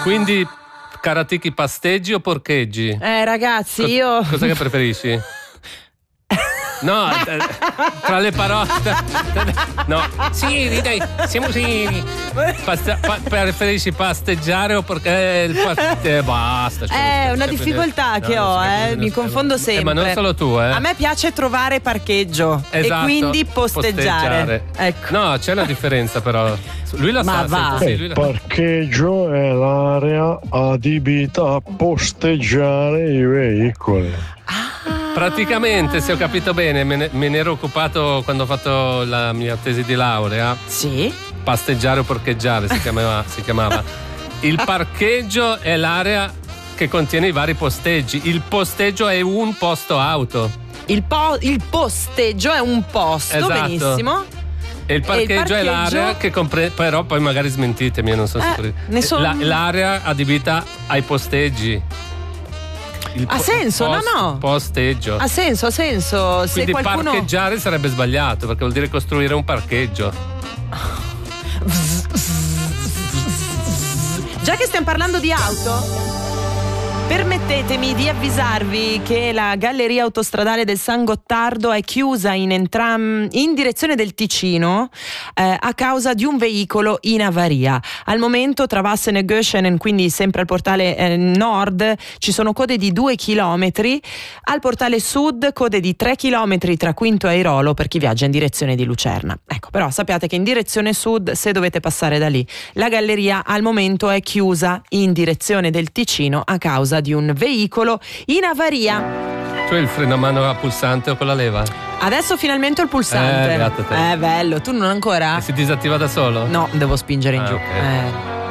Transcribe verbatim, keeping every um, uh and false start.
Quindi Karatiki pasteggi o porcheggi? Eh ragazzi, Cos- io... Cosa che preferisci? No, tra le parole. No, sì, dai, siamo seri. Pasta, pa, preferisci pasteggiare o perché il paste, basta. È una difficoltà che ho, eh, mi confondo sempre. Eh, ma non solo tu, eh. A me piace trovare parcheggio, esatto, e quindi posteggiare. posteggiare. Ecco. No, c'è una differenza però. Lui la ma sa. Va. Sì, il parcheggio è l'area adibita a posteggiare i veicoli. Praticamente, se ho capito bene, me ne, me ne ero occupato quando ho fatto la mia tesi di laurea. Sì. Pasteggiare o parcheggiare si chiamava. si chiamava. Il parcheggio è l'area che contiene i vari posteggi. Il posteggio è un posto auto. Il, po- il posteggio è un posto, esatto. Benissimo. E il parcheggio, e il parcheggio è l'area che comprende. Però poi magari smentitemi, io non sono eh, sicuro. Son... La, l'area adibita ai posteggi. Il ha po- senso, post, no no posteggio. ha senso, ha senso. Se Quindi qualcuno... parcheggiare sarebbe sbagliato, perché vuol dire costruire un parcheggio. Già che stiamo parlando di auto, permettetemi di avvisarvi che la galleria autostradale del San Gottardo è chiusa in, entram- in direzione del Ticino eh, a causa di un veicolo in avaria. Al momento tra Vassen e Göschenen, quindi sempre al portale eh, nord, ci sono code di due chilometri, al portale sud code di tre chilometri tra Quinto e Airolo per chi viaggia in direzione di Lucerna. Ecco, però sappiate che in direzione sud, se dovete passare da lì, la galleria al momento è chiusa in direzione del Ticino a causa di un veicolo in avaria. Tu hai il freno a mano a pulsante o con la leva? Adesso finalmente ho il pulsante. Eh, beato te. Eh, bello. Tu non ancora? E si disattiva da solo? No, devo spingere in ah, giù. Okay. Eh.